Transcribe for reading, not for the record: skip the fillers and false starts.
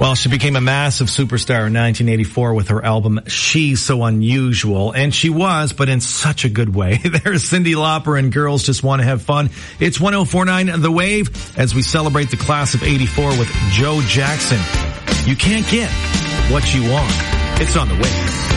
Well, she became a massive superstar in 1984 with her album She's So Unusual. And she was, but in such a good way. There's Cyndi Lauper and Girls Just Want to Have Fun. It's 104.9 The Wave as we celebrate the class of 84 with Joe Jackson. You can't get what you want. It's on The Wave.